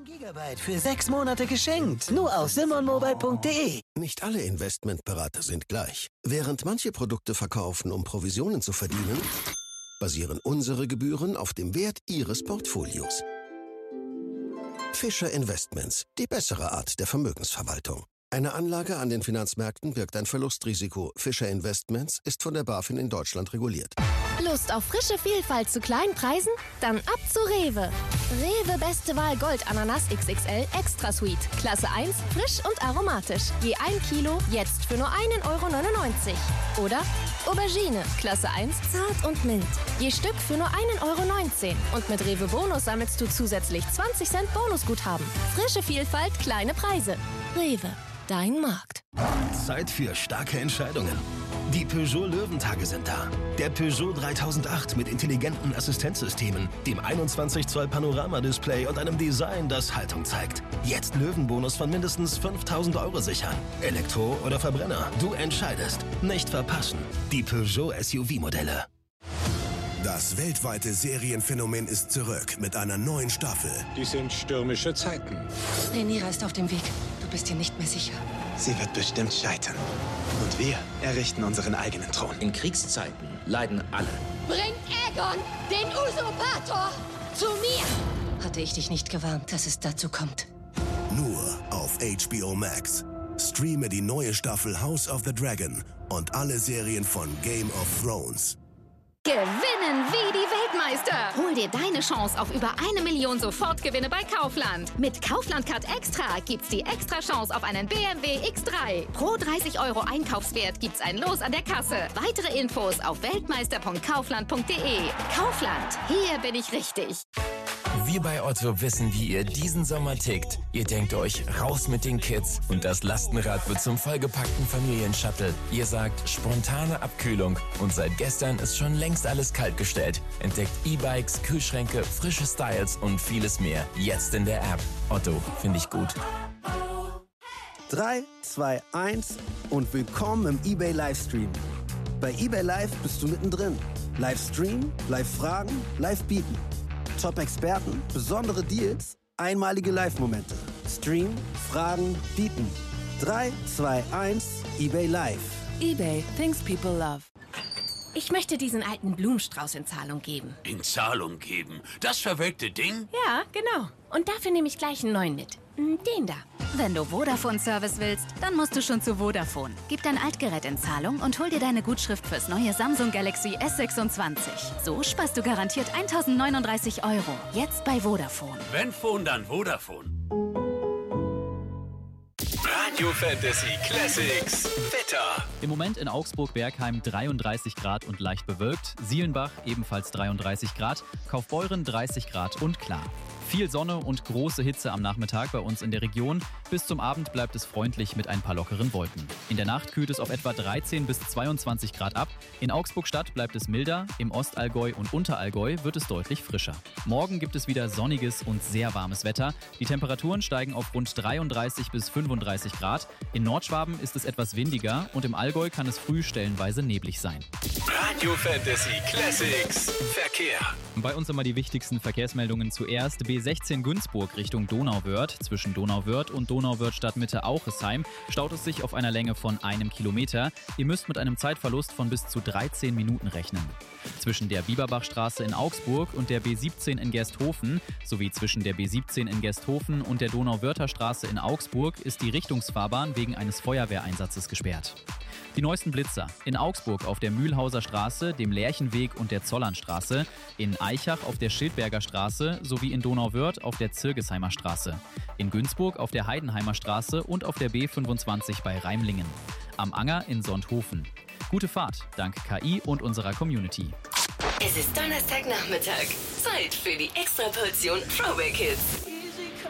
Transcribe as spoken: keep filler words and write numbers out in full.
Gigabyte für sechs Monate geschenkt. Nur auf simonmobile punkt de. Nicht alle Investmentberater sind gleich. Während manche Produkte verkaufen, um Provisionen zu verdienen, basieren unsere Gebühren auf dem Wert Ihres Portfolios. Fischer Investments, die bessere Art der Vermögensverwaltung. Eine Anlage an den Finanzmärkten birgt ein Verlustrisiko. Fischer Investments ist von der BaFin in Deutschland reguliert. Lust auf frische Vielfalt zu kleinen Preisen? Dann ab zu Rewe. Rewe Beste Wahl Gold Ananas X X L Extra Sweet. Klasse eins, frisch und aromatisch. Je ein Kilo, jetzt für nur einen Euro neunundneunzig. Oder Aubergine, Klasse eins, zart und mild. Je Stück für nur einen Euro neunzehn. Und mit Rewe Bonus sammelst du zusätzlich zwanzig Cent Bonusguthaben. Frische Vielfalt, kleine Preise. Rewe, dein Markt. Zeit für starke Entscheidungen. Die Peugeot Löwentage sind da. Der Peugeot dreitausendacht mit intelligenten Assistenzsystemen, dem einundzwanzig Zoll Panoramadisplay und einem Design, das Haltung zeigt. Jetzt Löwenbonus von mindestens fünftausend Euro sichern. Elektro oder Verbrenner, du entscheidest. Nicht verpassen. Die Peugeot S U V-Modelle. Das weltweite Serienphänomen ist zurück mit einer neuen Staffel. Dies sind stürmische Zeiten. Rhaenyra ist auf dem Weg. Du bist dir nicht mehr sicher. Sie wird bestimmt scheitern. Und wir errichten unseren eigenen Thron. In Kriegszeiten leiden alle. Bringt Aegon, den Usurpator, zu mir! Hatte ich dich nicht gewarnt, dass es dazu kommt. Nur auf H B O Max. Streame die neue Staffel House of the Dragon und alle Serien von Game of Thrones. Gewinnen wie die Weltmeister! Hol dir deine Chance auf über eine Million Sofortgewinne bei Kaufland. Mit Kaufland Card Extra gibt's die extra Chance auf einen B M W X drei. Pro dreißig Euro Einkaufswert gibt's ein Los an der Kasse. Weitere Infos auf weltmeister punkt kaufland punkt de. Kaufland, hier bin ich richtig. Wir bei Otto wissen, wie ihr diesen Sommer tickt. Ihr denkt euch, raus mit den Kids und das Lastenrad wird zum vollgepackten Familienshuttle. Ihr sagt, spontane Abkühlung und seit gestern ist schon längst alles kaltgestellt. Entdeckt E-Bikes, Kühlschränke, frische Styles und vieles mehr. Jetzt in der App. Otto, finde ich gut. drei, zwei, eins und willkommen im eBay Livestream. Bei eBay Live bist du mittendrin. Livestream, Live-Fragen, Live-Bieten. Top-Experten, besondere Deals, einmalige Live-Momente. Stream, Fragen, bieten. drei, zwei, eins, eBay Live. eBay, things people love. Ich möchte diesen alten Blumenstrauß in Zahlung geben. In Zahlung geben? Das verwelkte Ding? Ja, genau. Und dafür nehme ich gleich einen neuen mit. Den da. Wenn du Vodafone-Service willst, dann musst du schon zu Vodafone. Gib dein Altgerät in Zahlung und hol dir deine Gutschrift fürs neue Samsung Galaxy S sechsundzwanzig. So sparst du garantiert tausendneununddreißig Euro. Jetzt bei Vodafone. Wenn Phone, dann Vodafone. Radio Fantasy Classics Wetter. Im Moment in Augsburg-Bergheim dreiunddreißig Grad und leicht bewölkt. Sielenbach ebenfalls dreiunddreißig Grad. Kaufbeuren dreißig Grad und klar. Viel Sonne und große Hitze am Nachmittag bei uns in der Region. Bis zum Abend bleibt es freundlich mit ein paar lockeren Wolken. In der Nacht kühlt es auf etwa dreizehn bis zweiundzwanzig Grad ab. In Augsburg-Stadt bleibt es milder. Im Ostallgäu und Unterallgäu wird es deutlich frischer. Morgen gibt es wieder sonniges und sehr warmes Wetter. Die Temperaturen steigen auf rund dreiunddreißig bis fünfunddreißig Grad. In Nordschwaben ist es etwas windiger und im Allgäu kann es früh stellenweise neblig sein. Radio Fantasy Classics Verkehr. Bei uns immer die wichtigsten Verkehrsmeldungen zuerst. B sechzehn Günzburg Richtung Donauwörth. Zwischen Donauwörth und Donauwörth Stadtmitte Auchesheim staut es sich auf einer Länge von einem Kilometer. Ihr müsst mit einem Zeitverlust von bis zu dreizehn Minuten rechnen. Zwischen der Bieberbachstraße in Augsburg und der B siebzehn in Gersthofen sowie zwischen der B siebzehn in Gersthofen und der Donauwörther Straße in Augsburg ist die Richtungsfahrbahn wegen eines Feuerwehreinsatzes gesperrt. Die neuesten Blitzer. In Augsburg auf der Mühlhauser Straße, dem Lärchenweg und der Zollernstraße, in Aichach auf der Schildberger Straße sowie in Donauwörth auf der Zirgesheimer Straße, in Günzburg auf der Heidenheimer Straße und auf der B fünfundzwanzig bei Reimlingen, am Anger in Sonthofen. Gute Fahrt, dank K I und unserer Community. Es ist Donnerstagnachmittag. Zeit für die Extraportion Throwback Hits.